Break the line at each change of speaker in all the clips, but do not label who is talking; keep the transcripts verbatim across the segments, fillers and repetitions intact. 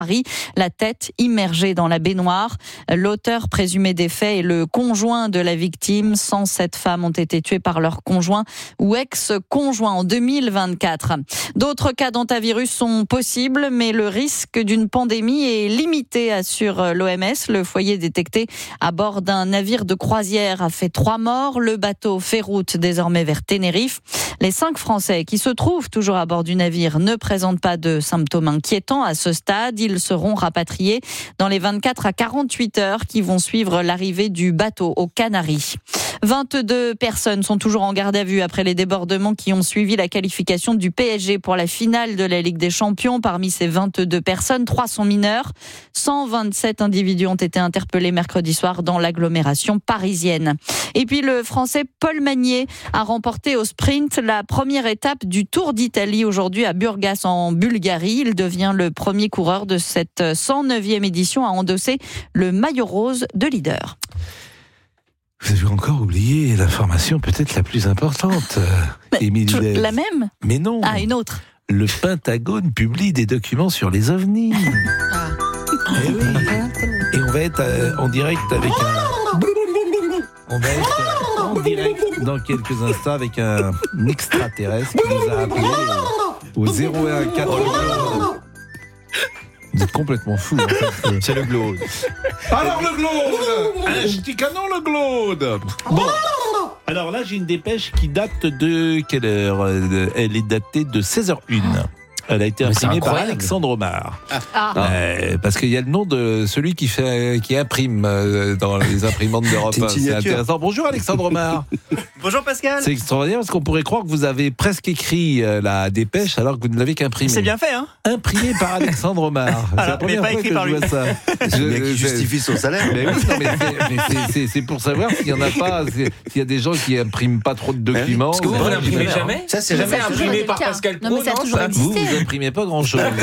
Paris, la tête immergée dans la baignoire. L'auteur présumé des faits est le conjoint de la victime. cent sept femmes ont été tuées par leur conjoint ou ex-conjoint en deux mille vingt-quatre. D'autres cas d'hantavirus sont possibles, mais le risque d'une pandémie est limité, assure l'O M S. Le foyer détecté à bord d'un navire de croisière a fait trois morts. Le bateau fait route désormais vers Tenerife. Les cinq Français qui se trouvent toujours à bord du navire ne présentent pas de symptômes inquiétants à ce stade. Ils seront rapatriés dans les vingt-quatre à quarante-huit heures qui vont suivre l'arrivée du bateau aux Canaries. vingt-deux personnes sont toujours en garde à vue après les débordements qui ont suivi la qualification du P S G pour la finale de la Ligue des Champions. Parmi ces vingt-deux personnes, trois sont mineures. cent vingt-sept individus ont été interpellés mercredi soir dans l'agglomération parisienne. Et puis le Français Paul Magnier a remporté au sprint la première étape du Tour d'Italie aujourd'hui à Burgas en Bulgarie. Il devient le premier coureur de cette cent neuvième édition à endosser le maillot rose de leader.
Vous avez encore oublié l'information peut-être la plus importante, Émilie.
La même ?
Mais non.
Ah, une autre.
Le Pentagone publie des documents sur les ovnis.
Ah.
Et, oui. Et on va être euh, en direct avec un... On va être euh, en direct dans quelques instants avec un extraterrestre qui nous a appelé au, au zéro un quatre. Vous êtes complètement fou. En fait. C'est le Glaude. Alors le Glaude, un petit canon le Glaude. Bon. Alors là j'ai une dépêche qui date de quelle heure ? Elle est datée de seize heures une. Elle a été imprimée par Alexandre Omar. Ah. Euh, parce qu'il y a le nom de celui qui fait, qui imprime euh, dans les imprimantes d'Europe. C'est, c'est intéressant. Bonjour Alexandre Omar.
Bonjour Pascal.
C'est extraordinaire parce qu'on pourrait croire que vous avez presque écrit euh, la dépêche alors que vous ne l'avez qu'imprimée.
C'est bien fait, hein ?
Imprimé par Alexandre Omar. C'est la première fois que je vois ça.
C'est le mec qui justifie son salaire.
Mais oui, non, mais c'est, mais c'est, c'est, c'est pour savoir s'il y en a pas, s'il y a des gens qui impriment pas trop de documents.
Parce que vous, vous n'imprimez jamais ?
Ça, c'est jamais
imprimé par Pascal Pro.
Non, mais ça a toujours existé.
Vous, vous imprimez pas grand chose.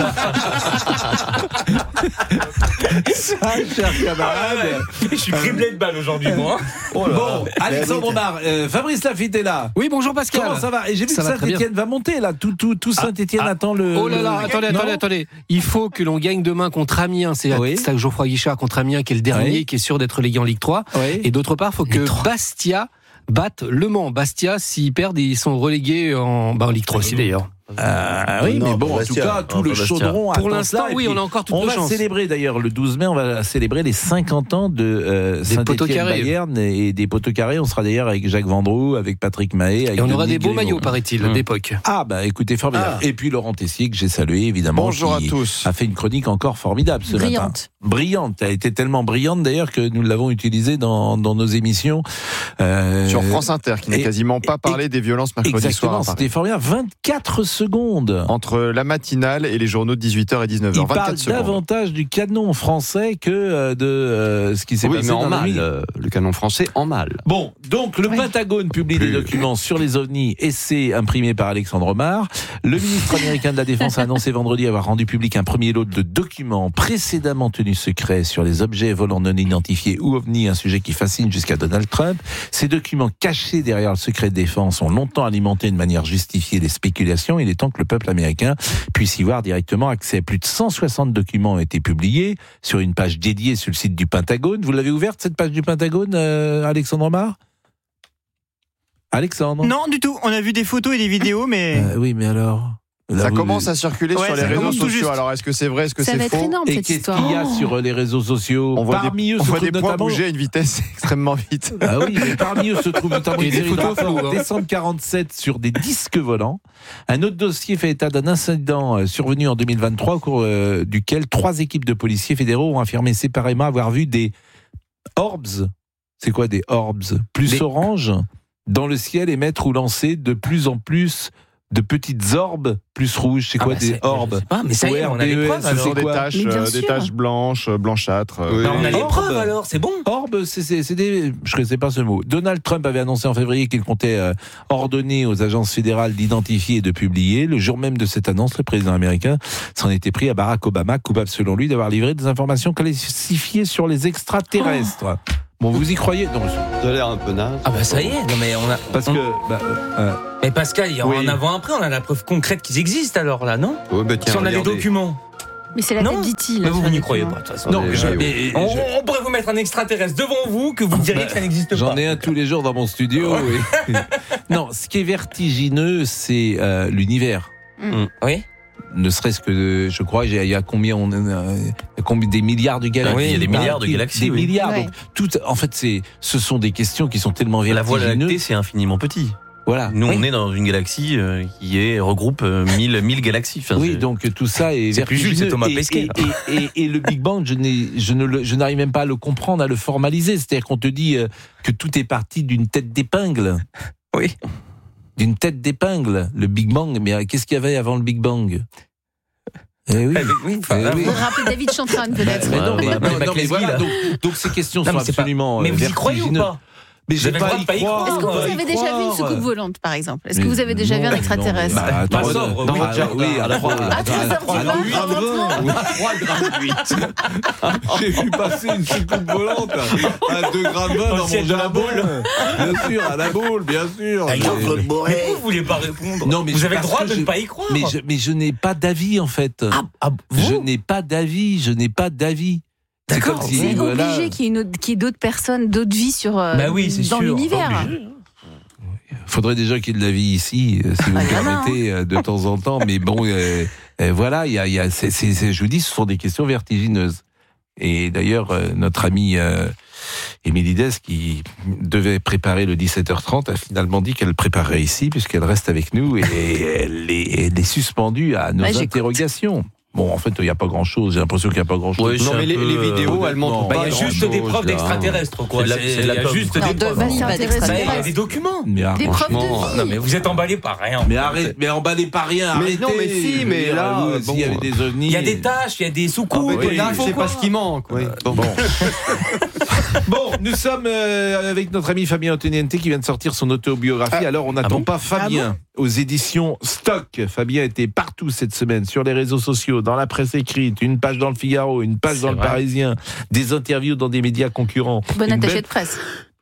Ça, cher camarade.
Je suis criblé de balles aujourd'hui, moi.
Oh bon, Alexandre Omar, euh, Fabrice Lafitte est là.
Oui, bonjour Pascal.
Comment ça va ? Et j'ai vu
ça
que Saint-Etienne va monter là. Tout, tout, tout Saint-Etienne ah, attend le.
Oh là là,
le...
attendez, attendez, attendez. Il faut que l'on gagne demain contre Amiens. C'est oui. ça que Geoffroy Guichard contre Amiens qui est le dernier, oui. qui est sûr d'être légué en Ligue trois. Oui. Et d'autre part, il faut que Bastia batte Le Mans. Bastia, s'ils perdent, ils sont relégués en, bah, en Ligue trois aussi d'ailleurs.
Euh, oui, non, mais bon, en tout cas, tout le chaudron.
Pour l'instant, oui, on a encore toutes nos chances.
On va célébrer d'ailleurs le douze mai, on va célébrer les cinquante ans de euh, Saint-Etienne-Bayern et des poteaux carrés. On sera d'ailleurs avec Jacques Vendroux, avec Patrick Mahé. Avec
et on aura
Dominique
des beaux
Grégon.
maillots, paraît-il, mmh. d'époque.
Ah, bah écoutez, formidable. Ah. Et puis Laurent Tessier, que j'ai salué évidemment.
Bonjour
qui
à tous.
A fait une chronique encore formidable ce
brillante.
matin. Brillante. Elle a été tellement brillante d'ailleurs que nous l'avons utilisée dans, dans nos émissions.
Euh, Sur France Inter, qui n'a et, quasiment pas parlé et, des violences mercredi
exactement,
soir.
C'était formidable. vingt-quatre secondes.
Entre la matinale et les journaux de dix-huit heures et dix-neuf heures.
Il parle davantage du canon français que de euh, ce qui s'est
oui,
passé
mais en
dans
mal.
Le,
le canon français en mal.
Bon, donc le oui. Pentagone publie Plus. des documents sur les ovnis et c'est imprimé par Alexandre Omar. Le ministre américain de la Défense a annoncé vendredi avoir rendu public un premier lot de documents précédemment tenus secrets sur les objets volants non identifiés ou ovnis, un sujet qui fascine jusqu'à Donald Trump. Ces documents cachés derrière le secret de défense ont longtemps alimenté de manière justifiée les spéculations. Il est temps que le peuple américain puisse y voir directement accès. Plus de cent soixante documents ont été publiés sur une page dédiée sur le site du Pentagone. Vous l'avez ouverte, cette page du Pentagone, euh, Alexandre Omar ? Alexandre ?
Non, du tout. On a vu des photos et des vidéos, mais...
Euh, oui, mais alors...
Là, ça vous... commence à circuler ouais, sur les réseaux sociaux. Alors, est-ce que c'est vrai, est-ce que
ça
c'est
va
faux
être énorme,
et
cette
qu'est-ce
histoire.
qu'il y a sur les réseaux sociaux ?
On voit
parmi
des,
eux
on
se
voit des points
notamment...
bouger à une vitesse extrêmement vite.
Ah oui, mais parmi eux se trouvent notamment
des photos floues.
Descente quarante-sept sur des disques volants. Un autre dossier fait état d'un incident survenu en deux mille vingt-trois au cours euh, duquel trois équipes de policiers fédéraux ont affirmé séparément avoir vu des orbs. C'est quoi des orbs ? Plus des... orange dans le ciel émettre ou lancer de plus en plus de petites orbes plus rouges. C'est quoi ah bah des c'est, orbes
pas, mais ça y est, on a des preuves alors.
C'est des taches, euh, des taches blanches, blanchâtres.
Oui. Bah on a les orbes, preuves alors, c'est bon.
Orbes, c'est, c'est, c'est des... Je ne connaissais pas ce mot. Donald Trump avait annoncé en février qu'il comptait euh, ordonner aux agences fédérales d'identifier et de publier. Le jour même de cette annonce, le président américain s'en était pris à Barack Obama, coupable selon lui d'avoir livré des informations classifiées sur les extraterrestres. Oh. Bon, vous y croyez ? Non,
ça a l'air un peu naze.
Ah bah ça y est, non mais on a...
Parce
on...
que... Bah, euh,
mais Pascal, il y a oui. en avant après, on a la preuve concrète qu'ils existent alors là, non ?
Ouais, bah tiens,
si on a
regardez.
les documents.
Mais c'est la
Non,
tête d'E T.
mais vous, vous n'y croyez pas, de toute façon.
Non, mais je- mais
on,
je-
on pourrait vous mettre un extraterrestre devant vous que vous diriez que ça n'existe pas.
J'en ai un tous les jours dans mon studio. et- Non, ce qui est vertigineux, c'est euh, l'univers.
Mm. Oui.
Ne serait-ce que, je crois, il y a- il y a combien, on, euh, il y a combien des milliards de galaxies.
Oui, il y a des milliards de galaxies,
Des
oui.
milliards.
Ouais.
Donc, tout, en fait, c'est, ce sont des questions qui sont tellement
La Voie
vertigineuses.
lactée, c'est infiniment petit.
Voilà.
Nous,
Oui.
on est dans une galaxie euh, qui est, regroupe euh, mille, mille galaxies. Enfin,
Oui,
c'est-
donc tout ça est
C'est plus
vertigineux.
juste, c'est Thomas
Et-
Pesquet.
Et, et, et, et le Big Bang, je, n'ai, je, ne le- je n'arrive même pas à le comprendre, à le formaliser. C'est-à-dire qu'on te dit euh, que tout est parti d'une tête d'épingle.
Oui.
D'une tête d'épingle, le Big Bang. Mais euh, qu'est-ce qu'il y avait avant le Big Bang? Eh oui.
Ah, mais oui, enfin,
Eh
là,
oui.
Vous rappelez David Chantrane, peut-être.
Mais non, mais,
Ouais,
non,
ouais,
non, mais
Maclesby,
voilà,
là.
donc, donc ces questions
Non,
sont
mais c'est pas-
absolument
Mais vous y
euh,
croyez ou
vertigineuses.
pas?
Mais
Vous
j'ai
avez le
pas
droit
à
de pas y croire.
Est-ce que
on
vous
va y
avez déjà vu une
croire.
soucoupe volante, par exemple? Est-ce que
Mais
vous avez déjà vu un
non,
extraterrestre?
non, mais- bah,
Pas
attends,
sobre,
non,
oui.
déjà, oui, à trois.
Ah, très
à
sobre,
trois,
tu vas,
à huit,
lentement.
J'ai vu passer une soucoupe volante à deux grammes vingt
Au
dans mon
ciel de la
jardin.
boule.
Bien sûr, à la boule, bien sûr.
Mais
Mais-
pourquoi vous voulez pas répondre?
Non, mais
vous
c'est
avez le
parce
droit
que
de
je-
ne pas y croire.
Mais je, mais je n'ai pas d'avis, en fait.
Ah, ah,
Je
vous
n'ai pas d'avis, je n'ai pas d'avis. C'est
D'accord.
comme si,
C'est
voilà.
obligé qu'il y ait, une autre- qu'il y ait d'autres personnes, d'autres vies sur, euh,
Bah oui, c'est
dans
sûr.
l'univers.
Obligé.
Faudrait déjà qu'il y ait de la vie ici, euh, si vous
Ah,
me
il y en a,
permettez, euh, de temps en temps. Mais bon, euh, euh, voilà, il y a, il y a, c'est, c'est, c'est- je vous dis, ce sont des questions vertigineuses. Et d'ailleurs, euh, notre amie euh, Émilie Dess, qui devait préparer le dix-sept heures trente, a finalement dit qu'elle préparerait ici, puisqu'elle reste avec nous, et elle est, elle est suspendue à nos
Bah, j'écoute.
interrogations. Bon, en fait, il n'y a pas grand-chose. J'ai l'impression qu'il n'y a pas grand-chose.
Ouais,
Non,
c'est
mais
un
les,
peu,
les vidéos,
euh,
elles montrent
non.
pas
Bah, il y a juste
grand-chose,
des preuves
là.
d'extraterrestres, quoi.
C'est de la-
C'est-
c'est de la
Il y a
com.
juste
Non,
des
de
preuves.
vie,
Bah,
pas
Bah, il y a
d'extraterrestres.
des documents.
Mais
Des preuves
franchement,
de vie.
Non, mais vous êtes emballés par rien.
Mais arrête, mais emballez pas rien.
Mais
arrêtez.
non, mais si,
Je veux
mais
dire,
là,
vous,
euh,
s'il y
bon,
avait des ovnis.
Il y a des tâches, il y a des
Ah,
sous-coups.
mais
oui,
là,
il faut
c'est pas
quoi.
ce qui manque. Oui. Bon.
Bon. Bon, nous sommes euh, avec notre ami Fabien Otteniente qui vient de sortir son autobiographie. Alors, on n'attend
bon
pas Fabien aux éditions Stock. Fabien était partout cette semaine, sur les réseaux sociaux, dans la presse écrite, une page dans le Figaro, une page
C'est
dans le
vrai.
Parisien, des interviews dans des médias concurrents.
Bon
Une
attaché
belle-
de presse.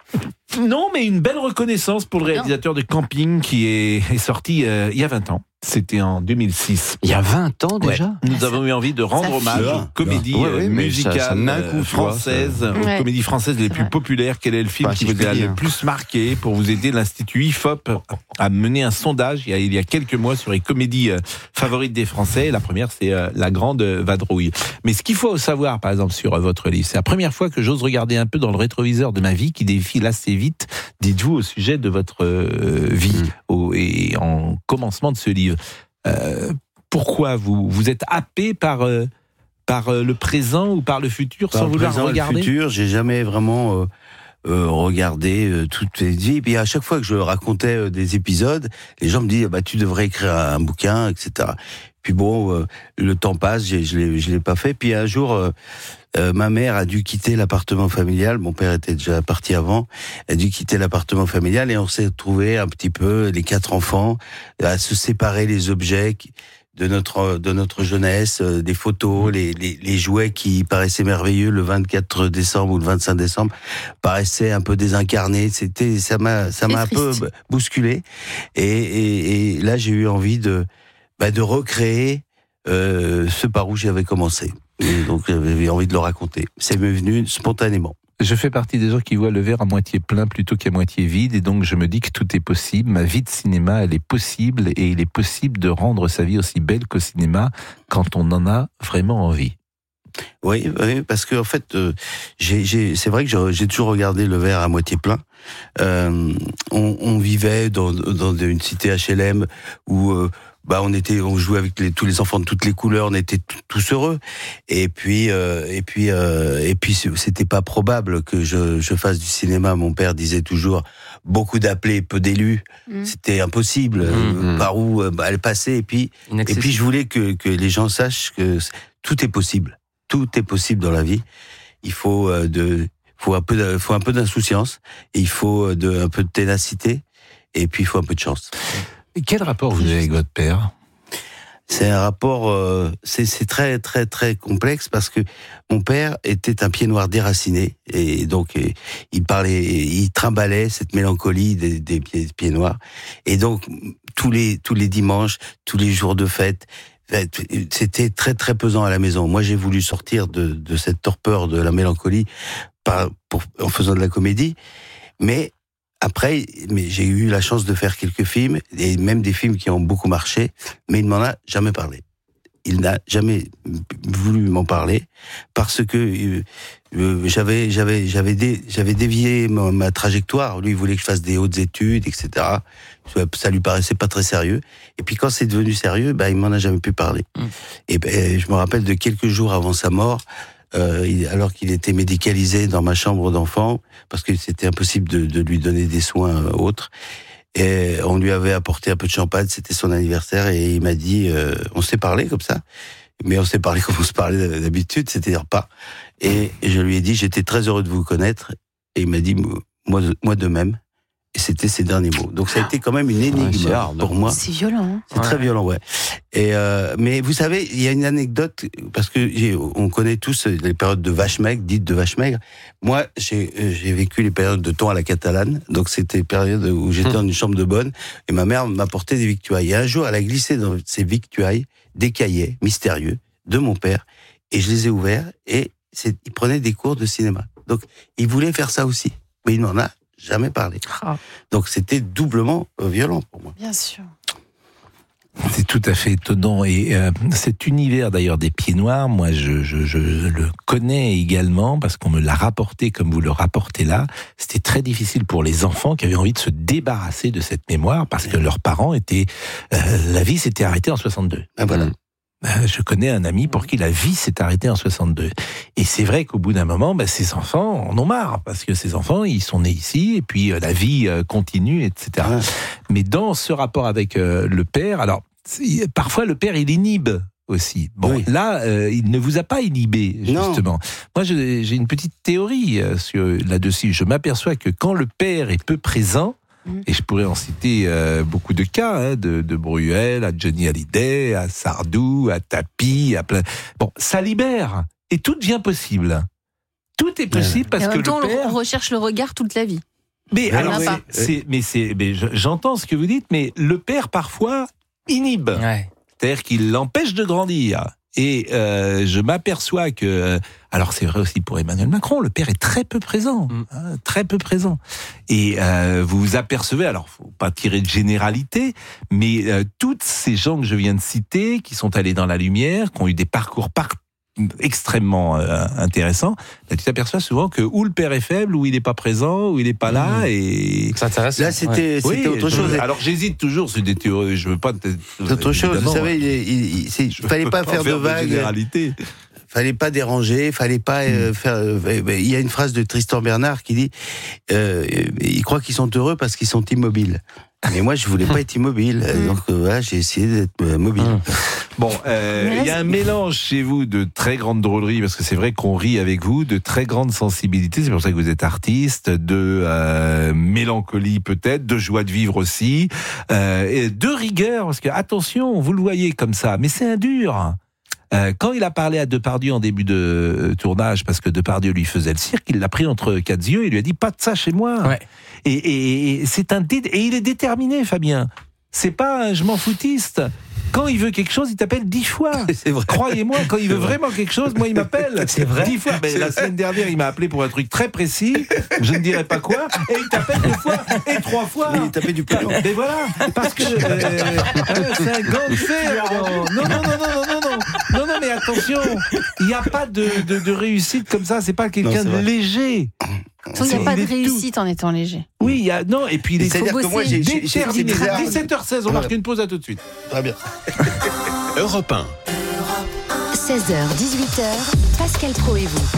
Non, mais une belle reconnaissance pour le réalisateur de Camping qui est, est sorti euh, il y a vingt ans. C'était en deux mille six.
Il y a vingt ans déjà.
Ouais. Nous avons eu envie de rendre
Ça
hommage
fait-
aux comédies
Ouais, ouais,
euh,
mais ça-
musicales
ça met un
euh,
coup, tu vois,
françaises,
ça-
aux
Ouais.
comédies françaises les
C'est
plus
vrai.
populaires. Quel est le film
Enfin,
qui
si je
vous a
puis
le
dire.
plus marqué? Pour vous aider, l'Institut I F O P a mené un sondage il y a, il y a quelques mois sur les comédies euh, favorites des Français. La première, c'est euh, La Grande Vadrouille. Mais ce qu'il faut savoir, par exemple, sur euh, votre livre, c'est la première fois que j'ose regarder un peu dans le rétroviseur de ma vie qui défile assez vite, dites-vous, au sujet de votre euh, vie
Mm.
au, et en commencement de ce livre. Euh, pourquoi vous, vous êtes happé par, euh, par euh, le présent ou par le futur
Par
sans
le
vouloir
présent et
regarder
le futur, j'ai jamais vraiment euh, euh, regardé euh, toutes les vies. Et puis à chaque fois que je racontais euh, des épisodes, les gens me disaient bah tu devrais écrire un bouquin, et cetera. Puis bon, euh, le temps passe, j'ai- je l'ai, je l'ai pas fait. Puis un jour, euh, euh, ma mère a dû quitter l'appartement familial. Mon père était déjà parti avant. Elle a dû quitter l'appartement familial et on s'est retrouvés un petit peu les quatre enfants à se séparer les objets qui- de notre de notre jeunesse, euh, des photos, les, les les jouets qui paraissaient merveilleux le vingt-quatre décembre ou le vingt-cinq décembre paraissaient un peu désincarnés. C'était ça m'a ça m'a un
C'est
peu
triste.
bousculé et et, et là j'ai eu envie de bah, de recréer euh, ce par où j'avais commencé. Et donc j'avais envie de le raconter. C'est venu spontanément.
Je fais partie des gens qui voient le verre à moitié plein plutôt qu'à moitié vide, et donc je me dis que tout est possible. Ma vie de cinéma, elle est possible, et il est possible de rendre sa vie aussi belle qu'au cinéma quand on en a vraiment envie.
Oui, oui, parce que en fait, euh, j'ai, j'ai, c'est vrai que j'ai, j'ai toujours regardé le verre à moitié plein. Euh, on, on vivait dans, dans une cité H L M où euh, bah on était, on jouait avec les, tous les enfants de toutes les couleurs, on était t- tous heureux. Et puis, euh, et puis, euh, et puis, c'était pas probable que je, je fasse du cinéma. Mon père disait toujours beaucoup d'appelés, peu d'élus.
Mmh.
C'était impossible.
Mmh,
euh,
mmh.
Par où euh, bah, elle passait. Et puis, et puis, je voulais que, que les gens sachent que tout est possible. Tout est possible dans la vie. Il faut euh, de, faut un peu, de, faut un peu d'insouciance. Et il faut de, un peu de ténacité. Et puis il faut un peu de chance.
Et quel rapport vous avez avec votre père ?
C'est un rapport, euh, c'est, c'est très très très complexe parce que mon père était un pied noir déraciné et donc et, il parlait, il trimballait cette mélancolie des, des pieds, des pieds noirs et donc tous les tous les dimanches, tous les jours de fête, c'était très très pesant à la maison. Moi, j'ai voulu sortir de, de cette torpeur de la mélancolie par, pour, en faisant de la comédie, mais après, mais j'ai eu la chance de faire quelques films, et même des films qui ont beaucoup marché, mais il m'en a jamais parlé. Il n'a jamais voulu m'en parler parce que euh, j'avais j'avais j'avais dé, j'avais dévié ma, ma trajectoire. Lui, il voulait que je fasse des hautes études, et cetera. Ça lui paraissait pas très sérieux. Et puis quand c'est devenu sérieux, bah il m'en a jamais pu parler. Mmh. Et ben je me rappelle de quelques jours avant sa mort, euh, il, alors qu'il était médicalisé dans ma chambre d'enfant parce que c'était impossible de, de lui donner des soins euh, autres. Et on lui avait apporté un peu de champagne, c'était son anniversaire, et il m'a dit, euh, on s'est parlé comme ça, mais on s'est parlé comme on se parlait d'habitude, c'est-à-dire pas. Et, et je lui ai dit, j'étais très heureux de vous connaître, et il m'a dit, moi, moi de même. Et c'était ses derniers mots. Donc ça a été quand même une énigme ouais, pour moi.
C'est violent. Hein.
C'est ouais. très violent, ouais. Et euh, mais vous savez, il y a une anecdote parce que j'ai, on connaît tous les périodes de vache maigre, dites de vache maigre. Moi, j'ai, j'ai vécu les périodes de thon à la catalane. Donc c'était période où j'étais dans une chambre de bonne et ma mère m'apportait des victuailles. Et un jour, elle a glissé dans ces victuailles des cahiers mystérieux de mon père et je les ai ouverts et c'est, il prenait des cours de cinéma. Donc il voulait faire ça aussi, mais il n'en a jamais parlé. Oh. Donc c'était doublement violent pour moi.
Bien sûr.
C'est tout à fait étonnant. Et euh, cet univers d'ailleurs des pieds noirs, moi je, je, je le connais également parce qu'on me l'a rapporté comme vous le rapportez là. C'était très difficile pour les enfants qui avaient envie de se débarrasser de cette mémoire parce que leurs parents étaient... Euh, la vie s'était arrêtée en soixante-deux.
Ah voilà.
Je connais un ami pour qui la vie s'est arrêtée en soixante-deux. Et c'est vrai qu'au bout d'un moment, bah, ces enfants en ont marre, parce que ces enfants, ils sont nés ici, et puis euh, la vie euh, continue, et cetera. Ouais. Mais dans ce rapport avec euh, le père, alors, parfois le père, il inhibe aussi. Bon, oui. là, euh, il ne vous a pas inhibé, justement. Non. Moi, je, j'ai une petite théorie euh, sur, là-dessus. Je m'aperçois que quand le père est peu présent, et je pourrais en citer euh, beaucoup de cas, hein, de, de Bruel à Johnny Hallyday, à Sardou, à Tapi, à plein... Bon, ça libère, et tout devient possible. Tout est possible parce
et en
que
même temps,
le père...
on recherche le regard toute la vie.
Mais alors, c'est, c'est, mais c'est, mais j'entends ce que vous dites, mais le père, parfois, inhibe. Ouais. C'est-à-dire qu'il l'empêche de grandir. Et euh, je m'aperçois que, alors c'est vrai aussi pour Emmanuel Macron, le père est très peu présent, mm. hein, très peu présent. Et euh, vous vous apercevez, alors faut pas tirer de généralité, mais euh, toutes ces gens que je viens de citer, qui sont allés dans la lumière, qui ont eu des parcours par- extrêmement euh, intéressants, là, tu t'aperçois souvent que ou le père est faible, ou il n'est pas présent, ou il n'est pas là, mmh. et...
C'est intéressant. Là, c'était, ouais. c'était oui, autre chose.
Je, alors, j'hésite toujours, c'est des théories, je veux pas...
C'est autre chose, vous savez, il, il, il, c'est, il fallait pas, pas faire, faire de vagues.
Généralité.
Fallait pas déranger, fallait pas euh, faire. Euh, il y a une phrase de Tristan Bernard qui dit euh, ils croient qu'ils sont heureux parce qu'ils sont immobiles. Mais moi, je voulais pas être immobile, donc euh, voilà, j'ai essayé d'être euh, mobile.
Bon, euh, il y a un mélange chez vous de très grande drôlerie, parce que c'est vrai qu'on rit avec vous, de très grande sensibilité, c'est pour ça que vous êtes artiste, de euh, mélancolie peut-être, de joie de vivre aussi, euh, et de rigueur, parce que attention, vous le voyez comme ça, mais c'est un dur. Euh, quand il a parlé à Depardieu en début de euh, tournage, parce que Depardieu lui faisait le cirque, il l'a pris entre quatre yeux et il lui a dit pas de ça chez moi. Ouais. Et, et, et c'est un dé- et il est déterminé, Fabien. C'est pas un je m'en foutiste. Quand il veut quelque chose, il t'appelle dix fois.
C'est vrai.
Croyez-moi, quand il veut vraiment quelque chose, moi, il m'appelle c'est vrai. dix fois. Mais la semaine dernière, il m'a appelé pour un truc très précis, je ne dirai pas quoi, et il t'appelle deux fois, et trois fois.
Mais il tapait du pognon.
Mais voilà, parce que euh, euh, c'est un gant de fer. Non, non, non, non, non, non, non, non, non, mais attention, il n'y a pas de, de, de réussite comme ça, c'est pas quelqu'un non, c'est de léger.
Il n'y a pas de réussite tout. En étant léger.
Oui, il y a non et puis il est
C'est-à-dire que moi j'ai, j'ai, j'ai
déterminé. dix-sept heures seize, on marque une pause, à tout de suite.
Très bien.
Europe un.
seize heures dix-huit heures, Pascal Praud et vous.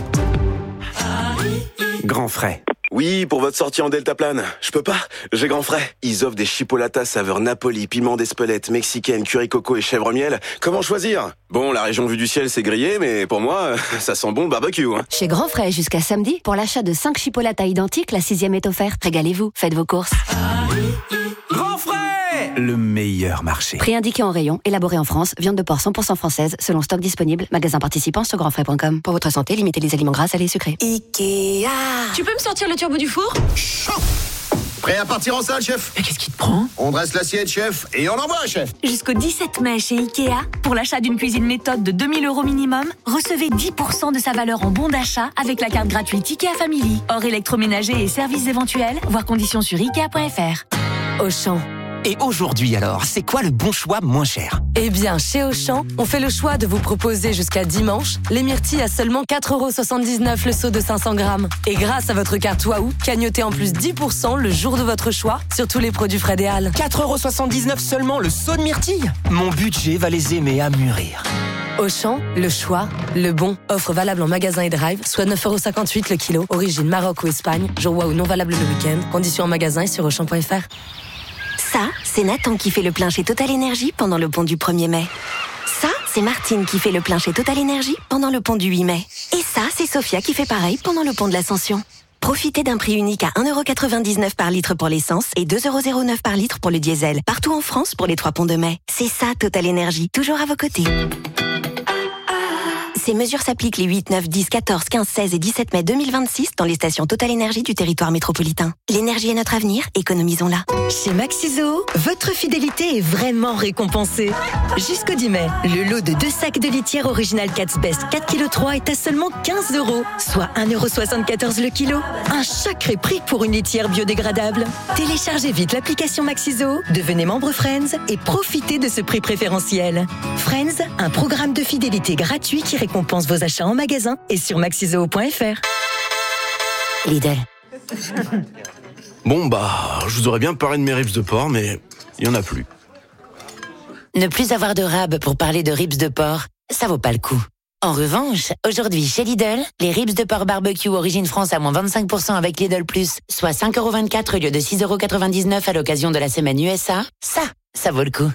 Grand frais.
Oui, pour votre sortie en deltaplane. Je peux pas, j'ai grand frais. Ils offrent des chipolatas saveur Napoli, piment d'Espelette, mexicaine, curry coco et chèvre miel. Comment choisir? Bon, la région vue du ciel, c'est grillé, mais pour moi, ça sent bon le barbecue. Hein.
Chez Grand Frais, jusqu'à samedi, pour l'achat de cinq chipolatas identiques, la sixième est offerte. Régalez-vous, faites vos courses.
Grand frais, le meilleur marché.
Prix indiqué en rayon, élaboré en France, viande de porc cent pour cent française, selon stock disponible. Magasin participant sur grand frais point com. Pour votre santé, limitez les aliments gras, salés et sucrés.
Ikea. Tu peux me sortir le turbo du four? Prêt à partir en salle, chef?
Mais qu'est-ce qui te prend?
On dresse l'assiette, chef, et on envoie, chef.
Jusqu'au dix-sept mai chez Ikea, pour l'achat d'une cuisine méthode de deux mille euros minimum, recevez dix pour cent de sa valeur en bon d'achat avec la carte gratuite Ikea Family. Hors électroménager et services éventuels, voir conditions sur ikea point f r. Auchan.
Et aujourd'hui alors, c'est quoi le bon choix moins cher?
Eh bien, chez Auchan, on fait le choix de vous proposer jusqu'à dimanche les myrtilles à seulement quatre euros soixante-dix-neuf le seau de cinq cents grammes. Et grâce à votre carte Waouh, cagnotez en plus dix pour cent le jour de votre choix sur tous les produits Fred et Hall.
quatre euros soixante-dix-neuf seulement le seau de myrtilles? Mon budget va les aimer à mûrir.
Auchan, le choix, le bon. Offre valable en magasin et drive, soit neuf euros cinquante-huit le kilo. Origine Maroc ou Espagne. Jour Waouh non valable le week-end. Conditions en magasin et sur auchan point f r.
Ça, c'est Nathan qui fait le plein chez Total Energy pendant le pont du premier mai. Ça, c'est Martine qui fait le plein chez Total Energy pendant le pont du huit mai. Et ça, c'est Sophia qui fait pareil pendant le pont de l'Ascension. Profitez d'un prix unique à un euro quatre-vingt-dix-neuf par litre pour l'essence et deux euros zéro neuf par litre pour le diesel. Partout en France pour les trois ponts de mai. C'est ça, Total Energy, toujours à vos côtés. Ces mesures s'appliquent les huit, neuf, dix, quatorze, quinze, seize et dix-sept mai deux mille vingt-six dans les stations Total Énergie du territoire métropolitain. L'énergie est notre avenir, économisons-la.
Chez Maxiso, votre fidélité est vraiment récompensée. Jusqu'au dix mai, le lot de deux sacs de litière original Cat's Best quatre virgule trois kilos est à seulement quinze euros, soit un euro soixante-quatorze le kilo. Un sacré prix pour une litière biodégradable. Téléchargez vite l'application Maxiso, devenez membre Friends et profitez de ce prix préférentiel. Friends, un programme de fidélité gratuit qui récompense Compense vos achats en magasin et sur maxiso point f r.
Lidl.
Bon bah, je vous aurais bien parlé de mes ribs de porc, mais il y en a plus.
Ne plus avoir de rab pour parler de ribs de porc, ça vaut pas le coup. En revanche, aujourd'hui chez Lidl, les ribs de porc barbecue origine France à moins vingt-cinq pour cent avec Lidl Plus, soit cinq euros vingt-quatre au lieu de six euros quatre-vingt-dix-neuf à l'occasion de la semaine U S A, ça, ça vaut le coup.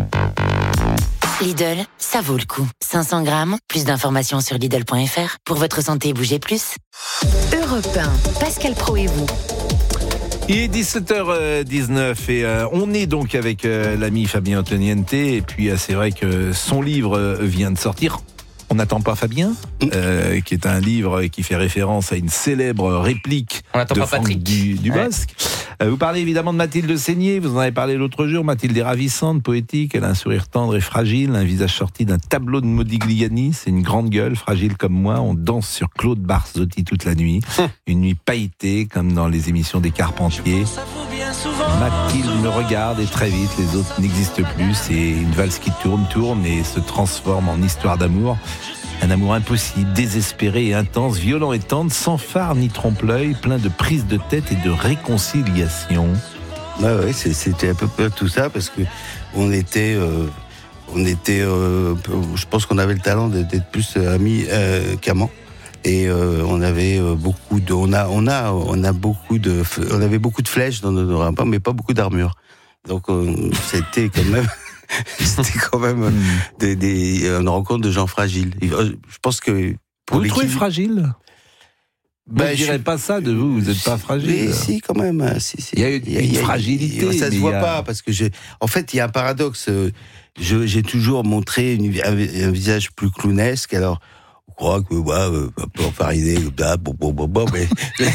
Lidl, ça vaut le coup. cinq cents grammes, plus d'informations sur Lidl point f r. Pour votre santé, bougez plus.
Europe un, Pascal Pro et vous.
Il est dix-sept heures dix-neuf et euh, on est donc avec euh, l'ami Fabien Antoniente et puis euh, c'est vrai que son livre euh, vient de sortir. On n'attend pas Fabien, euh, qui est un livre qui fait référence à une célèbre réplique de Franck du, Dubosc. Ouais. Euh, vous parlez évidemment de Mathilde Seigné, vous en avez parlé l'autre jour. Mathilde est ravissante, poétique, elle a un sourire tendre et fragile, un visage sorti d'un tableau de Modigliani, c'est une grande gueule, fragile comme moi. On danse sur Claude Barzotti toute la nuit, une nuit pailletée comme dans les émissions des Carpentiers. Mathilde me regarde et très vite les autres n'existent plus. C'est une valse qui tourne, tourne et se transforme en histoire d'amour. Un amour impossible, désespéré et intense, violent et tendre, sans phare ni trompe-l'œil, plein de prises de tête et de réconciliation.
Ouais, ouais, c'était à peu près tout ça parce que on était, euh, on était, euh, je pense qu'on avait le talent d'être plus amis euh, qu'amants. Et euh, on avait euh, beaucoup de, on a, on a, on a beaucoup de, on avait beaucoup de flèches dans nos rapports, mais pas beaucoup d'armure. Donc euh, c'était quand même, c'était quand même mmh. des, des, une rencontre de gens fragiles. Je pense que pour
vous trouvez fragile? Ben, je ne dirais
je...
pas ça de vous, vous n'êtes pas fragile.
Mais si, quand même. Si, si.
Il y a une, il y a, une fragilité.
Ça ne se voit
a...
pas, parce que j'ai. En fait, il y a un paradoxe. Je, j'ai toujours montré une, un, un visage plus clownesque, alors. Je crois que, ouais, euh, pas enfariné, bon, bon, bon, bon, mais.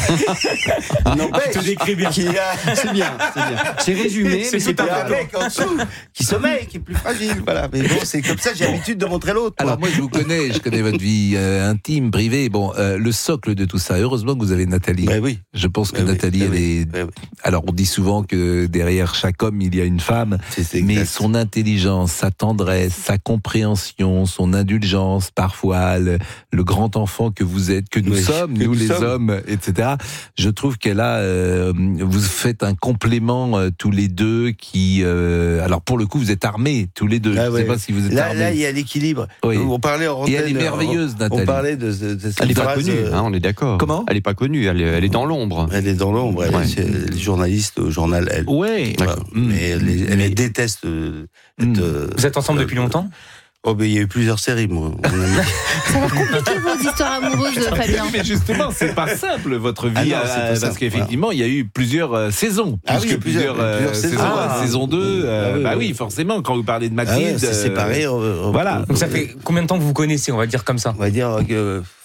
Non, tu te décris bien.
A... C'est bien, c'est bien.
C'est résumé,
c'est,
mais c'est pas
un mec en dessous, qui sommeille, qui est plus fragile, voilà. Mais bon, c'est comme ça, j'ai l'habitude de montrer l'autre.
Alors, moi, je vous connais, je connais votre vie euh, intime, privée. Bon, euh, le socle de tout ça, heureusement que vous avez Nathalie.
Ben oui.
Je pense que
ben
Nathalie,
oui,
elle
oui,
est.
ben oui.
Alors, on dit souvent que derrière chaque homme, il y a une femme.
C'est, c'est
mais son intelligence, sa tendresse, sa compréhension, son indulgence, parfois, le, le grand enfant que vous êtes, que nous oui, sommes, que nous, nous les sommes. hommes, et cetera. Je trouve qu'elle a, euh, vous faites un complément euh, tous les deux qui, euh, alors pour le coup, vous êtes armés tous les deux. Ah, je ne ouais. sais pas si vous êtes
là,
armés.
Là, il y a l'équilibre.
Oui.
On parlait en
Et elle est merveilleuse,
on,
Nathalie.
On parlait de, de, de
elle n'est pas
phrase,
connue, hein, on est d'accord.
Comment?
Elle n'est pas connue, elle est, elle est dans l'ombre.
Elle est dans l'ombre. Elle, ouais. Elle est journaliste au journal Elle.
Ouais.
Voilà. Mmh. Mais elle, elle, elle déteste. Euh,
mmh. euh, vous êtes ensemble euh, depuis longtemps?
Oh, ben, il y a eu plusieurs séries, moi.
Ça a l'air compliqué, vos histoires amoureuses, Fabien.
Mais justement, c'est pas simple, votre vie. Ah non, euh, parce simple, qu'effectivement, voilà. il y a eu plusieurs euh, saisons.
Ah
plus
oui,
que plusieurs, euh, plusieurs saisons. Ah, saison deux. Euh, ah oui, bah oui, forcément, quand vous parlez de Mathilde.
Ah ouais, c'est séparé.
Euh,
on, on,
voilà. Donc, ça fait combien de temps que vous vous connaissez, on va dire comme ça?
On va dire que.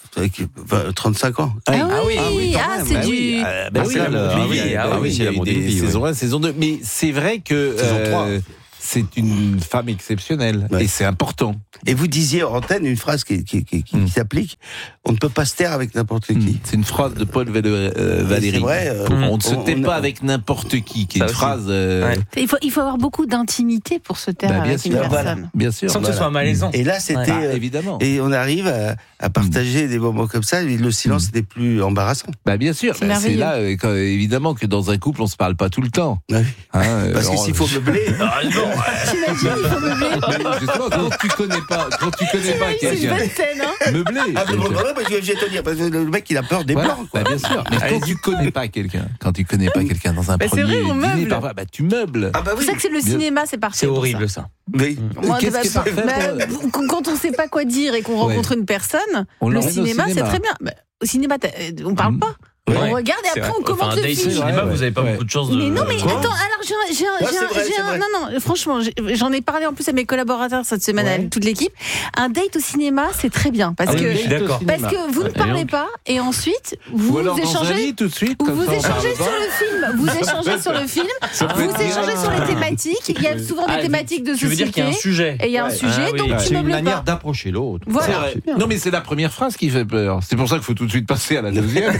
trente-cinq ans.
Ah, ah oui, ah, oui ah c'est bah du...
Oui. Euh, bah Pascal, oui, ah oui, ah oui, il y a eu des saisons un, saison deux. Mais c'est vrai que euh, c'est une femme exceptionnelle ouais. et c'est important.
Et vous disiez en antenne une phrase qui, qui, qui, qui mm. s'applique, on ne peut pas se taire avec n'importe qui. Mm.
C'est une phrase de Paul Valéry. Euh, Valéry. C'est vrai. Euh, on ne se tait on, pas on... avec n'importe qui, qui est une aussi. phrase... Euh...
Ouais. Il, faut, il faut avoir beaucoup d'intimité pour se taire bah, avec sûr, une personne.
Voilà. Bien sûr.
Sans voilà. que ce soit malaisant.
Et là, c'était... Ouais.
Bah, évidemment.
Et on arrive à, à partager mm. des moments comme ça, et le silence mm. n'est plus embarrassant.
Bah, bien sûr.
C'est,
bah, c'est là, quand, évidemment, que dans un couple, on ne se parle pas tout le temps.
Ouais.
Hein,
Parce alors, que s'il faut meubler...
ah, non. T'imagines, il faut meubler.
Justement, quand tu connais pas, quand tu connais pas quelqu'un...
C'est une bonne scène, hein.
Meubler.
Ah, mais bon, parce que je vais te dire, parce que le mec, il a peur des
voilà.
blancs, quoi.
Bah, bien sûr. Mais quand tu connais pas quelqu'un, quand tu connais pas quelqu'un dans un
bah,
premier
c'est vrai, on
dîner,
meuble.
parfois, bah, tu meubles.
Ah bah oui. C'est ça que c'est le cinéma, c'est parfait.
C'est horrible, ça.
Oui.
Moi,
Qu'est-ce
bah,
que ça fait
bah, quand on sait pas quoi dire et qu'on ouais. rencontre une personne, on le cinéma, cinéma, c'est très bien. Bah, au cinéma, on parle pas.
Ouais.
On regarde et après on commente
enfin,
le
date
film.
au cinéma,
ouais,
vous avez pas
ouais.
beaucoup de chance de.
Mais non, mais
Quoi
attends, alors j'ai, j'ai,
ouais,
j'ai, un,
vrai,
j'ai un, non, non, franchement, j'en ai parlé en plus à mes collaborateurs cette semaine, ouais. à toute l'équipe. Un date au cinéma, c'est très bien parce
ah,
que
oui, d'accord.
parce que vous ne parlez pas et ensuite vous, vous échangez
tout de suite.
Ou vous échangez sur le film, vous échangez sur le film, vous échangez sur les thématiques. Il y a souvent des thématiques de société.
Tu veux dire qu'il y a un sujet.
Et il y a un sujet, donc tu meubles pas.
C'est une manière d'approcher l'autre.
Voilà.
Non, mais c'est la première phrase qui fait peur. C'est pour ça qu'il faut tout de suite passer à la deuxième.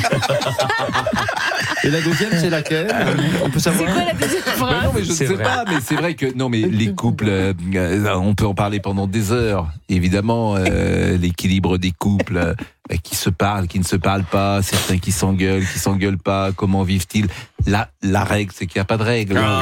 Et la deuxième, c'est laquelle? On peut savoir.
C'est quoi la deuxième phrase?
Non, mais je ne sais vrai. pas, mais c'est vrai que non, mais les couples, euh, on peut en parler pendant des heures. Évidemment, euh, l'équilibre des couples euh, qui se parlent, qui ne se parlent pas, certains qui s'engueulent, qui s'engueulent pas. Comment vivent-ils? La la règle, c'est qu'il n'y a pas de règle.
Ah,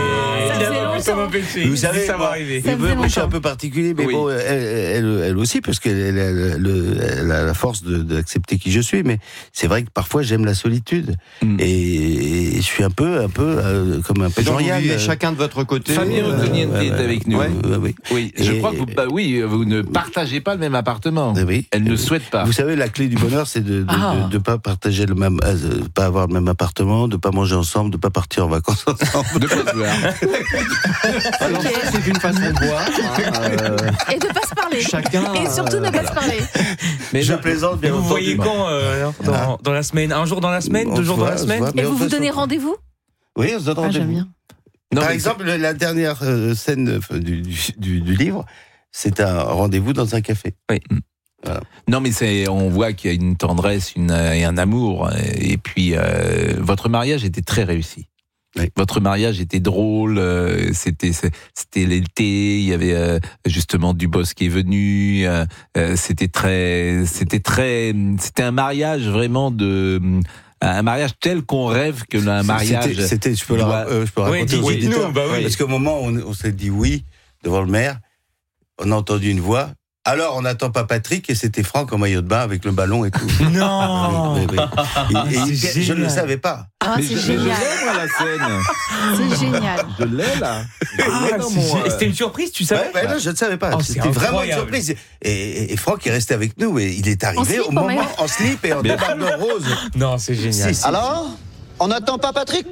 vous savez, ça va arriver. Moi, je suis un peu particulier, mais oui. bon, elle, elle, elle aussi, parce qu'elle elle, elle, elle a la force de, d'accepter qui je suis. Mais c'est vrai que parfois, j'aime la solitude, mm. et, et je suis un peu, un peu euh, comme un peu Jean-Yann.
Vous chacun de votre côté.
Famille Antoniente euh, est ouais, avec nous.
Ouais,
ouais, ouais.
Oui, je et, crois que vous, bah, oui, vous ne partagez pas le même appartement. Oui. Elle ne souhaite pas.
Vous savez, la clé du bonheur, c'est de, de, ah. de, de, de pas partager le même, euh, pas avoir le même appartement, de pas manger ensemble, de pas partir en vacances ensemble.
De pas se voir.
Alors okay. ça, c'est une façon de voir. Hein, euh...
Et de pas se parler.
Chacun.
Et surtout euh, ne pas voilà. se parler.
Mais je plaisante bien.
Vous voyez quand euh, dans, ah. dans la semaine? Un jour dans la semaine, on deux jours voit, dans la semaine.
Voit, Et vous vous donnez rendez-vous?
Oui, on se donne
ah,
rendez-vous.
Bien.
Non, Par exemple, c'est... la dernière euh, scène du, du, du livre, c'est un rendez-vous dans un café.
Oui. Voilà. Non, mais c'est, on voit qu'il y a une tendresse, une, et un amour. Et puis, euh, votre mariage était très réussi. Oui. Votre mariage était drôle, euh, c'était c'était l'été, il y avait euh, justement Dubosc qui est venu, euh, c'était très c'était très c'était un mariage vraiment de un mariage tel qu'on rêve que un mariage.
C'était, c'était je peux doit... euh, je peux raconter
oui,
aux éditeurs,
nous, bah oui.
Parce qu'au moment où on, on s'est dit oui devant le maire, on a entendu une voix. Alors, on n'attend pas Patrick, et c'était Franck en maillot de bain avec le ballon et tout.
Non.
oui, oui, oui. Et, et, je ne le savais pas.
Ah,
mais
c'est
je,
génial.
Je l'ai, moi, la scène.
C'est génial.
Je l'ai, là.
Ah, c'est mon, c'était une surprise, tu savais?
Ouais, ouais, non, je ne savais pas. Oh, c'était vraiment une surprise. Et, et, et Franck est resté avec nous, et il est arrivé au moment même. en slip et en débardeur rose.
Non, c'est génial.
Si, si.
Alors on n'attend pas Patrick.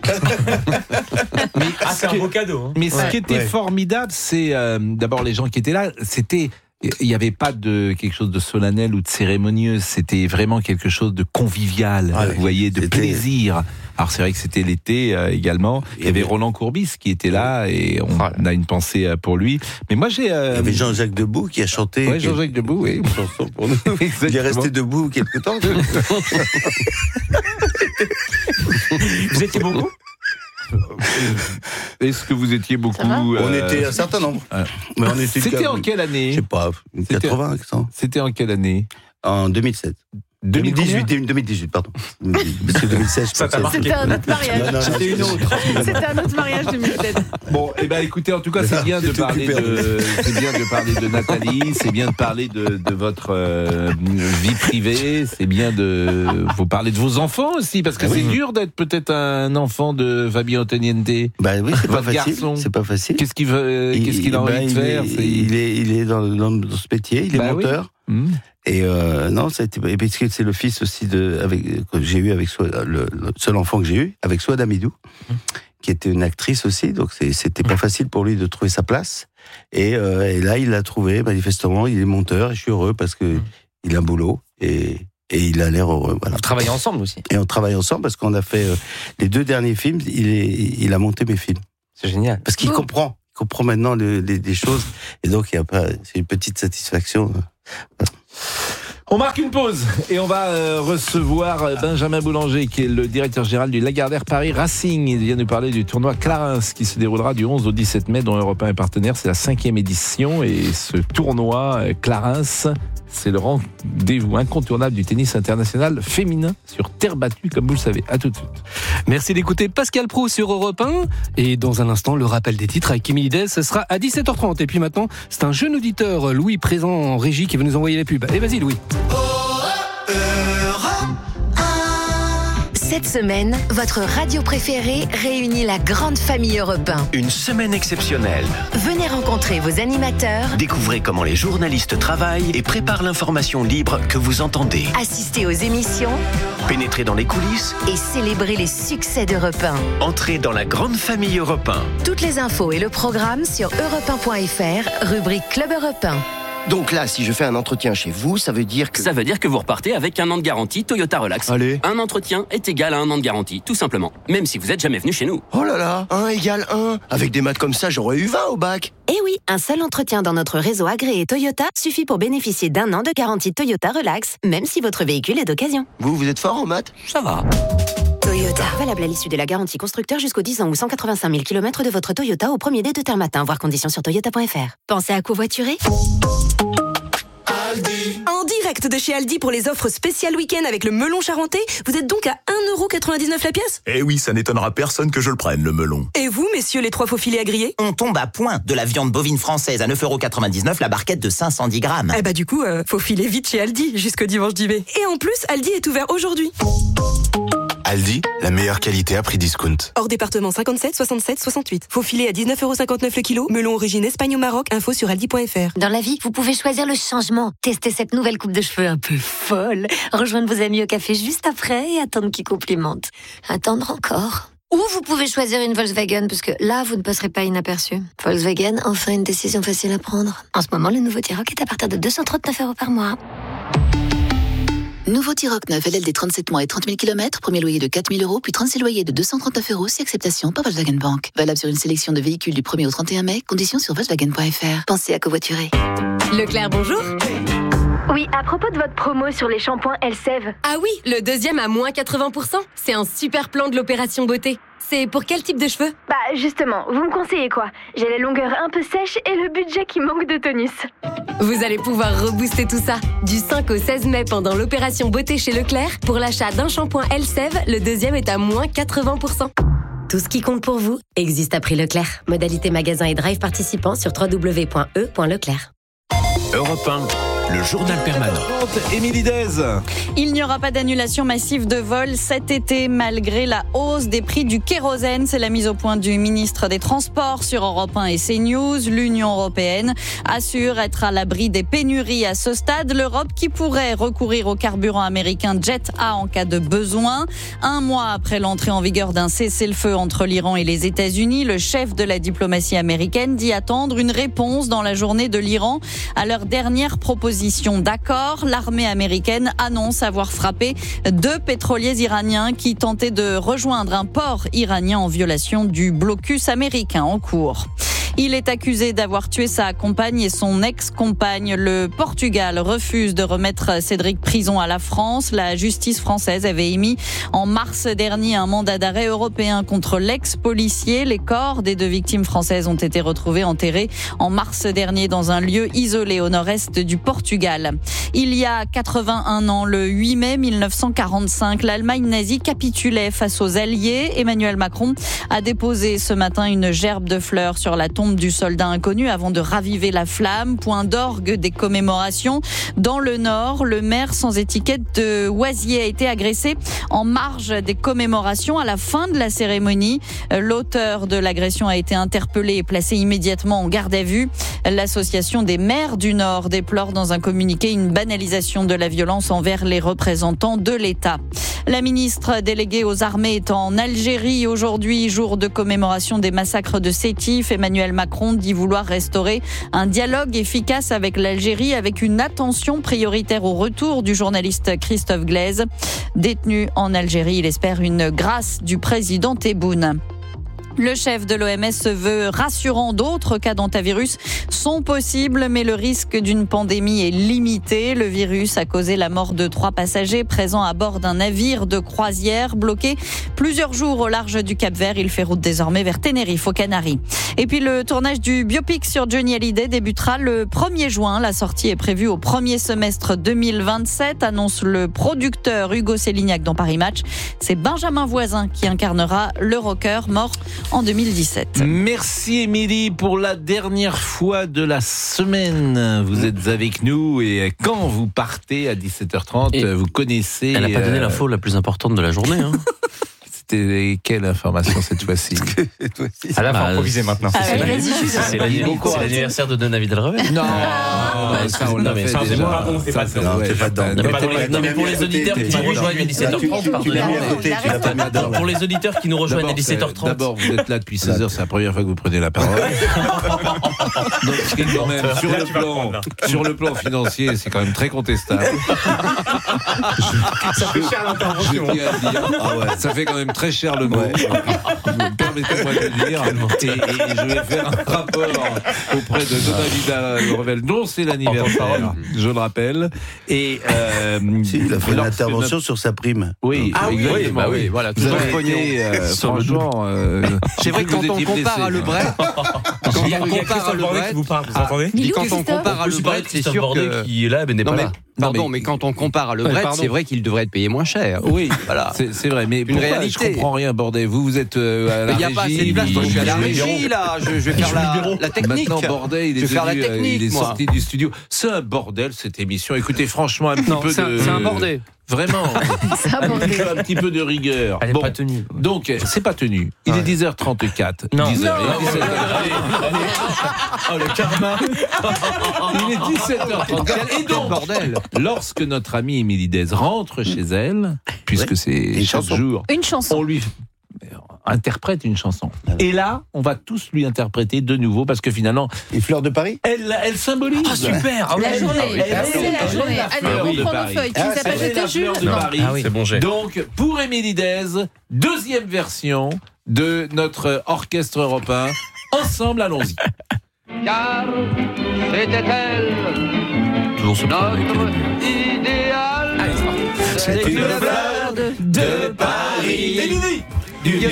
Mais ah, c'est un beau cadeau. Hein.
Mais ce ouais, qui était ouais. formidable, c'est euh, d'abord les gens qui étaient là, c'était... Il n'y avait pas de quelque chose de solennel ou de cérémonieux, c'était vraiment quelque chose de convivial, ah oui, vous voyez, de c'était... plaisir. Alors c'est vrai que c'était l'été euh, également. Il y avait Roland Courbis qui était là et on voilà. a une pensée pour lui. Mais moi j'ai. Euh...
Il y avait Jean-Jacques Debout qui a chanté.
Oui, Jean-Jacques Debout, oui. Une chanson pour nous.
Il est resté debout quelque temps.
Vous étiez beaucoup?
Est-ce que vous étiez beaucoup
euh... On était un certain nombre.
Euh...
Mais on était
C'était en quelle année?
Je sais pas, quatre-vingts, cent.
C'était en quelle année?
En deux mille sept. deux mille dix-huit, deux mille dix-huit, pardon. Parce que deux mille seize,
ça t'a marqué.
C'était un autre mariage.
Non, non,
c'était une autre.
C'était un autre mariage deux mille sept.
Bon, eh ben, écoutez, en tout cas, c'est bien de parler de, c'est bien de parler de Nathalie, c'est bien de parler de, de votre euh, vie privée, c'est bien de vous parler de vos enfants aussi, parce que ah, c'est oui. dur d'être peut-être un enfant de Fabio Antoniente.
Bah oui, c'est pas
votre
facile.
Garçon.
C'est pas facile.
Qu'est-ce qu'il veut, il, qu'est-ce qu'il a envie bah, de faire?
Est, il est, il est dans, dans, dans ce métier, il est bah, monteur. Oui. Mmh. Et euh, non, ça a été, parce que c'est le fils aussi de, avec, que j'ai eu avec Souad, le, le seul enfant que j'ai eu, avec Souad Amidou, mmh. qui était une actrice aussi, donc c'est, c'était pas facile pour lui de trouver sa place. Et, euh, et là, il l'a trouvé, manifestement, il est monteur, et je suis heureux parce que mmh. il a un boulot et, et il a l'air heureux. Voilà.
Vous travaillez ensemble aussi.
Et on travaille ensemble parce qu'on a fait euh, les deux derniers films, il, est, il a monté mes films.
C'est génial.
Parce qu'il oh. comprend, il comprend maintenant les, les, les choses et donc il y a pas, c'est une petite satisfaction. Voilà.
On marque une pause et on va euh, recevoir Benjamin Boulanger qui est le directeur général du Lagardère Paris Racing. Il vient nous parler du tournoi Clarins qui se déroulera du onze au dix-sept mai dont Europe un est partenaire. C'est la cinquième édition et ce tournoi euh, Clarins, c'est le rendez-vous incontournable du tennis international féminin sur terre battue comme vous le savez. À tout de suite.
Merci d'écouter Pascal Praud sur Europe un et dans un instant le rappel des titres avec Émilie Dez, ce sera à dix-sept heures trente et puis maintenant c'est un jeune auditeur Louis présent en régie qui va nous envoyer la pub. Et vas-y Louis.
Cette semaine, votre radio préférée réunit la grande famille Europe un.
Une semaine exceptionnelle.
Venez rencontrer vos animateurs,
Découvrez comment les journalistes travaillent et préparent l'information libre que vous entendez.
assistez aux émissions
Pénétrez dans les coulisses
et célébrez les succès d'Europe un.
Entrez dans la grande famille Europe un.
Toutes les infos et le programme sur europe un point f r, rubrique Club Europe un.
Donc là, si je fais un entretien chez vous, ça veut dire que...
Ça veut dire que vous repartez avec un an de garantie Toyota Relax.
Allez.
Un entretien est égal à un an de garantie, tout simplement. Même si vous n'êtes jamais venu chez nous.
Oh là là, un égale un. Avec des maths comme ça, j'aurais eu vingt au bac.
Eh oui, un seul entretien dans notre réseau agréé Toyota suffit pour bénéficier d'un an de garantie Toyota Relax, même si votre véhicule est d'occasion.
Vous, vous êtes fort en maths?
Ça va.
Toyota. Valable à l'issue de la garantie constructeur jusqu'aux dix ans ou cent quatre-vingt-cinq mille kilomètres de votre Toyota au premier dé de terre matin. Voir conditions sur toyota point f r. Pensez à covoiturer?
En direct de chez Aldi pour les offres spéciales week-end avec le melon charentais, vous êtes donc à un euro quatre-vingt-dix-neuf la pièce?
Eh oui, ça n'étonnera personne que je le prenne, le melon.
Et vous, messieurs les trois faux filets à griller?
On tombe à point de la viande bovine française à neuf euros quatre-vingt-dix-neuf la barquette de cinq cent dix grammes.
Eh bah du coup, euh, faut filer vite chez Aldi jusqu'au dimanche dix mai. Et en plus, Aldi est ouvert aujourd'hui.
Aldi, la meilleure qualité à prix discount.
Hors département cinquante-sept, soixante-sept, soixante-huit. Faux filet à dix-neuf euros cinquante-neuf le kilo. Melon origine Espagne au Maroc. Info sur aldi point f r.
Dans la vie, vous pouvez choisir le changement. Tester cette nouvelle coupe de cheveux un peu folle. Rejoindre vos amis au café juste après et attendre qu'ils complimentent. Attendre encore. Ou vous pouvez choisir une Volkswagen, parce que là, vous ne passerez pas inaperçu. Volkswagen, enfin une décision facile à prendre. En ce moment, le nouveau T-Roc est à partir de deux cent trente-neuf euros par mois.
Nouveau T-Roc neuf, L L D trente-sept mois et trente mille kilomètres, premier loyer de quatre mille euros, puis trente-six loyers de deux cent trente-neuf euros, si acceptation par Volkswagen Bank. Valable sur une sélection de véhicules du premier au trente et un mai, conditions sur volkswagen point f r. Pensez à covoiturer.
Leclerc, bonjour.
Oui, à propos de votre promo sur les shampoings Elseve.
Ah oui, le deuxième à moins quatre-vingts pour cent. C'est un super plan de l'opération beauté. C'est pour quel type de cheveux?
Bah justement, vous me conseillez quoi? J'ai la longueur un peu sèche et le budget qui manque de tonus.
Vous allez pouvoir rebooster tout ça. Du cinq au seize mai pendant l'opération beauté chez Leclerc, pour l'achat d'un shampoing Elseve, le deuxième est à moins quatre-vingts pour cent.
Tout ce qui compte pour vous existe à prix Leclerc. Modalité magasin et drive participants sur w w w point e point leclerc.
Europe un, le journal permanent.
Émilie Dez.
Il n'y aura pas d'annulation massive de vols cet été malgré la hausse des prix du kérosène. C'est la mise au point du ministre des Transports sur Europe un et CNews. L'Union européenne assure être à l'abri des pénuries à ce stade. L'Europe qui pourrait recourir au carburant américain Jet A en cas de besoin. Un mois après l'entrée en vigueur d'un cessez-le-feu entre l'Iran et les États-Unis, le chef de la diplomatie américaine dit attendre une réponse dans la journée de l'Iran à leur dernière proposition d'accord. L'armée américaine annonce avoir frappé deux pétroliers iraniens qui tentaient de rejoindre un port iranien en violation du blocus américain en cours. Il est accusé d'avoir tué sa compagne et son ex-compagne. Le Portugal refuse de remettre Cédric Prison à la France. La justice française avait émis en mars dernier un mandat d'arrêt européen contre l'ex-policier. Les corps des deux victimes françaises ont été retrouvés enterrés en mars dernier dans un lieu isolé au nord-est du Portugal. Il y a quatre-vingt-un ans, le huit mai mille neuf cent quarante-cinq, l'Allemagne nazie capitulait face aux Alliés. Emmanuel Macron a déposé ce matin une gerbe de fleurs sur la tombe du soldat inconnu avant de raviver la flamme. Point d'orgue des commémorations. Dans le Nord, le maire sans étiquette de Oisier a été agressé en marge des commémorations à la fin de la cérémonie. L'auteur de l'agression a été interpellé et placé immédiatement en garde à vue. L'association des maires du Nord déplore dans un communiqué une banalisation de la violence envers les représentants de l'État. La ministre déléguée aux armées est en Algérie aujourd'hui, jour de commémoration des massacres de Sétif. Emmanuel Macron dit vouloir restaurer un dialogue efficace avec l'Algérie, avec une attention prioritaire au retour du journaliste Christophe Glaise. Détenu en Algérie, il espère une grâce du président Tebboune. Le chef de l'O M S se veut rassurant. D'autres cas d'hantavirus sont possibles, mais le risque d'une pandémie est limité. Le virus a causé la mort de trois passagers présents à bord d'un navire de croisière bloqué plusieurs jours au large du Cap-Vert. Il fait route désormais vers Tenerife, aux Canaries. Et puis le tournage du biopic sur Johnny Hallyday débutera le premier juin. La sortie est prévue au premier semestre deux mille vingt-sept, annonce le producteur Hugo Sélignac dans Paris Match. C'est Benjamin Voisin qui incarnera le rocker mort en deux mille dix-sept.
Merci Émilie pour la dernière fois de la semaine. Vous êtes avec nous et quand vous partez à dix-sept heures trente, et vous connaissez...
Elle n'a pas donné
euh...
l'info la plus importante de la journée. Hein.
C'était quelle information cette fois-ci?
À la fin improvisée maintenant.
Ah, c'est ouais, c'est l'anniversaire de David Delrevel.
Non, bah, ça on l'a fait.
C'est pas bon, c'est pas dedans.
Non, mais pour les auditeurs qui nous rejoignent à dix-sept heures trente, pardonnez-moi. Pour les auditeurs qui nous rejoignent à dix-sept heures trente.
D'abord, vous êtes là depuis seize heures, c'est la première fois que vous prenez la parole. Donc, c'est quand même, sur le plan, sur le plan financier, c'est quand même très contestable.
Ça fait cher l'intervention.
Ça fait quand même très cher le mot. Permettez-moi de le dire. Et, et je vais faire un rapport auprès de David Delrevel, dont c'est l'anniversaire, je le rappelle. Et euh,
si, il a fait une intervention notre... sur sa prime.
Oui,
ah,
exactement.
Oui, bah oui, voilà.
Vous avez été, euh, franchement, euh,
c'est vrai que quand on compare à Lebret, quand on compare à Lebret,
vous entendez ?
Quand on compare à Lebret, c'est sûr que
qui est là, mais n'est pas là.
Pardon, mais... mais quand on compare à Lebret, c'est vrai qu'il devrait être payé moins cher.
Oui, voilà. C'est, c'est vrai, mais une réalité. Je comprends rien, bordel. Vous, vous êtes euh, à la
régie. Il n'y a pas assez de place. Moi, je suis à la régie, là. Je, je vais faire la, la technique.
Maintenant, bordel, il est,
je vais faire la
devenu,
technique,
il est
moi.
sorti du studio. C'est un bordel, cette émission. Écoutez, franchement, un petit
non,
peu
c'est
de...
C'est un bordel.
Vraiment, un, petit, un petit peu de rigueur.
Elle n'est bon, pas tenue.
Donc, c'est pas tenu. Il ouais. est dix heures trente-quatre.
Non,
dix heures,
non,
il est dix-sept heures.
Oh, le karma.
Il est dix-sept heures trente-quatre. Et donc, bordel, lorsque notre amie Émilie Dez rentre chez elle, puisque ouais. c'est
une
chaque
chanson.
jour,
une chanson.
on lui interprète une chanson. Et là, on va tous lui interpréter de nouveau parce que finalement,
les fleurs de Paris,
elle, elle symbolise.
Ah, super.
La
ah,
journée.
Ah,
elle, c'est la journée. Allez, on prend nos feuilles. Qui
ah,
s'appelle C'était Jules.
Ah,
oui. C'est bon, j'ai.
Donc, pour Émilie Dez, deuxième version de notre orchestre européen. Ensemble, allons-y.
Car c'était elle.
Toujours ce
notre idéal.
Allez, c'est une fleur de, de Paris. Émilie. Du